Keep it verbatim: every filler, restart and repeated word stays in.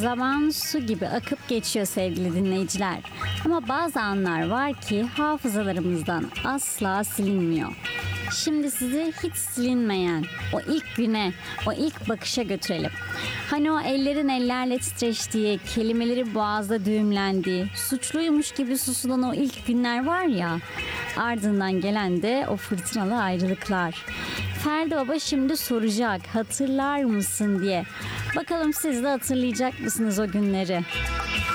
Zaman su gibi akıp geçiyor sevgili dinleyiciler. Ama bazı anlar var ki hafızalarımızdan asla silinmiyor. Şimdi sizi hiç silinmeyen o ilk güne, o ilk bakışa götürelim. Hani o ellerin ellerle titreştiği, kelimeleri boğazda düğümlendiği, suçluymuş gibi susulan o ilk günler var ya, ardından gelen de o fırtınalı ayrılıklar. Ferdi Baba şimdi soracak, hatırlar mısın diye. Bakalım siz de hatırlayacak mısınız o günleri?